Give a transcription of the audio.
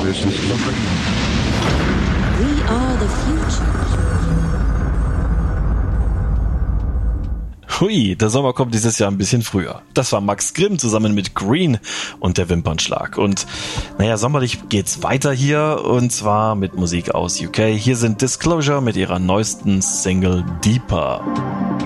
This is Lorraine. We are the future. Hui, der Sommer kommt dieses Jahr ein bisschen früher. Das war Max Grimm zusammen mit Green und der Wimpernschlag. Und naja, sommerlich geht's weiter hier und zwar mit Musik aus UK. Hier sind Disclosure mit ihrer neuesten Single Deeper.